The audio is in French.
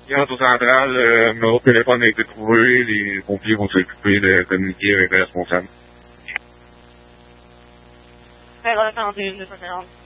Bientôt central, le numéro de téléphone a été trouvé, les pompiers vont s'occuper de communiquer avec les responsables. Faire entendu, 240.